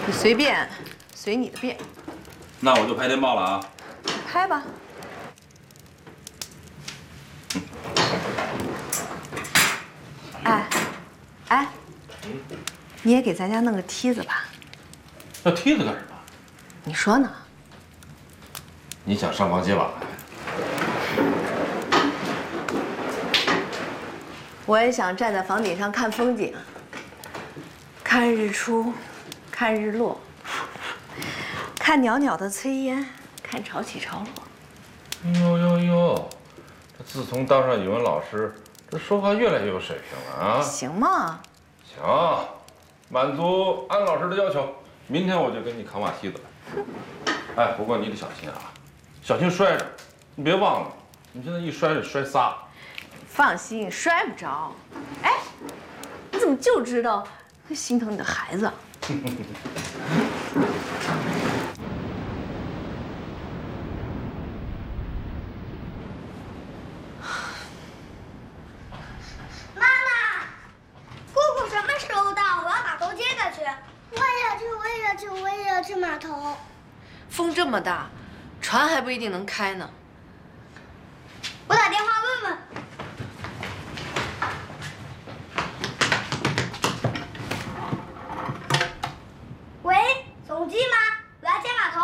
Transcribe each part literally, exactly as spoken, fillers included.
你随便，随你的便。 那我就拍电报了啊！ 拍吧。哎，哎，你也给咱家弄个梯子吧。 要梯子干什么？ 你说呢？ 你想上房揭瓦？ 我也想站在房顶上看风景，看日出，看日落，看袅袅的炊烟，看潮起潮落。 哟哟哟！这自从当上语文老师，这说话越来越有水平了啊！ 行吗？ 行，满足安老师的要求，明天我就给你扛把梯子来。哎，不过你得小心啊，小心摔着。你别忘了，你现在一摔就摔仨。 放心，摔不着。哎，你怎么就知道心疼你的孩子？ 妈妈，姑姑什么时候到？我要把头接下去。我也要去，我也要去，我也要去码头。 风这么大，船还不一定能开呢。 我打电话问问。喂，总机吗？我要接码头。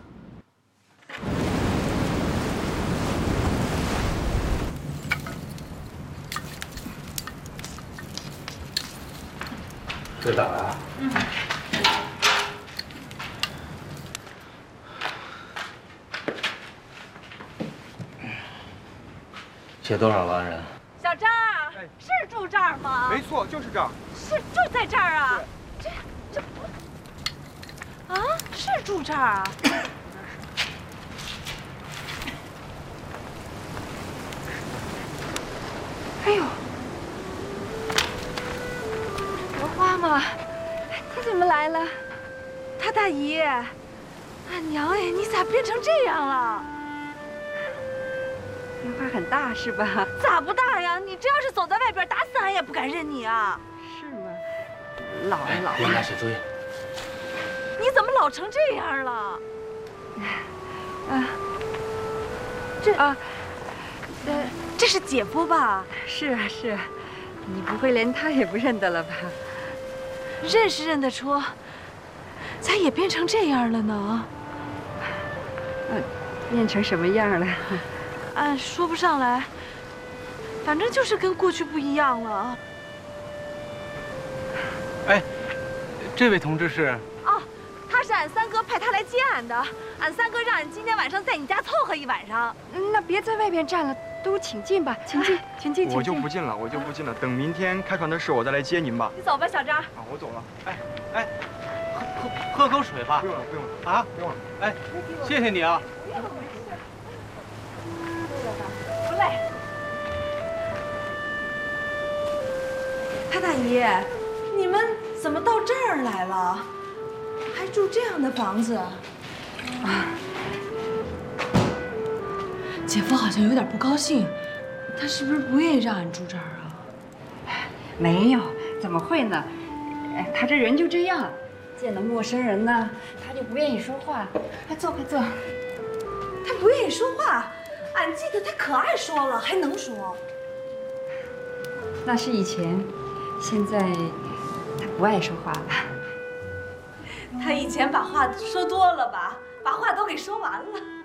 这打啊？嗯。写多少了，安然？ 小张，是住这儿吗？ 没错，就是这儿。 是就在这儿啊？这这不啊？是住这儿啊？哎呦，荷花吗？你怎么来了？他大姨，俺娘哎，你咋变成这样了？ 变化很大是吧？ 咋不大呀？你这要是走在外边，打死俺也不敢认你啊！ 是吗？老了老了。 回家写作业。 你怎么老成这样了？ 啊， 这啊，呃，这是姐夫吧？ 是啊是啊，你不会连他也不认得了吧？ 认是认得出，咋也变成这样了呢？ 呃，变成什么样了？ 俺说不上来，反正就是跟过去不一样了。 哎，这位同志是？ 哦，他是俺三哥派他来接俺的。俺三哥让俺今天晚上在你家凑合一晚上。 那别在外边站了，都请进吧，请进，请进，请进。 我就不进了，我就不进了。等明天开船的事，我再来接您吧。 你走吧，小张。 啊，我走了。哎， 哎，喝喝喝口水吧。 不用了，不用了。 啊， 不用了。 哎，谢谢你啊。 不累。太大姨，你们怎么到这儿来了？还住这样的房子？啊，姐夫好像有点不高兴，他是不是不愿意让俺住这儿啊？ 没有，怎么会呢？哎，他这人就这样，见了陌生人呢，他就不愿意说话。快坐，快坐。 他不愿意说话，俺记得他可爱说了，还能说。 那是以前，现在他不爱说话了。 他以前把话说多了吧，把话都给说完了。